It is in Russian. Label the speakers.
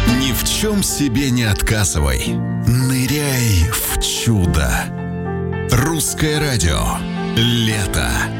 Speaker 1: Ни в чем себе не отказывай. Ныряй в чудо. Русское радио. Лето.